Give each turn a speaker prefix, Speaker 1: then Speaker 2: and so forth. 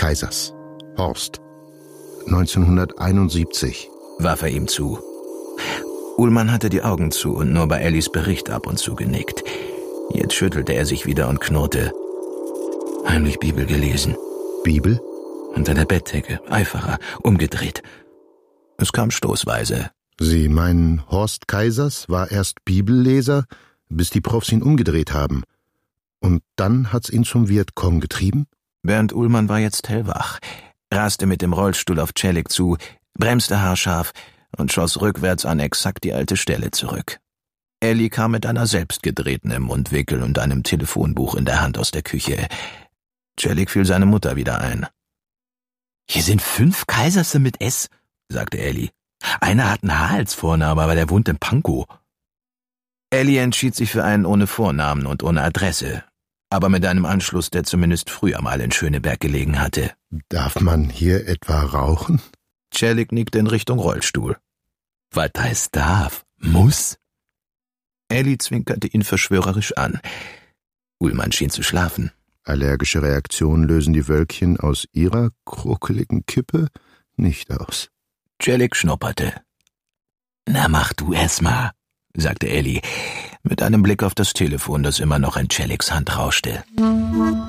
Speaker 1: Kaisers. Horst. 1971.
Speaker 2: Warf er ihm zu. Ullmann hatte die Augen zu und nur bei Ellis Bericht ab und zu genickt. Jetzt schüttelte er sich wieder und knurrte. Heimlich Bibel gelesen.
Speaker 1: Bibel?
Speaker 2: Unter der Bettdecke, Eiferer, umgedreht. Es kam stoßweise.
Speaker 1: Sie meinen, Horst Kaisers war erst Bibelleser, bis die Profs ihn umgedreht haben. Und dann hat's ihn zum Vietcong getrieben?
Speaker 2: Bernd Ullmann war jetzt hellwach, raste mit dem Rollstuhl auf Celik zu, bremste haarscharf und schoss rückwärts an exakt die alte Stelle zurück. Elli kam mit einer selbstgedrehten im Mundwinkel und einem Telefonbuch in der Hand aus der Küche. Celik fiel seine Mutter wieder ein. »Hier sind 5 Kaiserse mit S«, sagte Elli. »Einer hat einen H als Vorname, aber der wohnt in Pankow.« Elli entschied sich für einen ohne Vornamen und ohne Adresse, aber mit einem Anschluss, der zumindest früher mal in Schöneberg gelegen hatte.
Speaker 1: »Darf man hier etwa rauchen?«
Speaker 2: Celik nickte in Richtung Rollstuhl. »Was heißt darf? Muss?« Elli zwinkerte ihn verschwörerisch an. Ullmann schien zu schlafen.
Speaker 1: Allergische Reaktionen lösen die Wölkchen aus ihrer krokeligen Kippe nicht aus.
Speaker 2: Celik schnupperte. »Na, mach du erst mal«, sagte Elli, mit einem Blick auf das Telefon, das immer noch in Celiks Hand rauschte.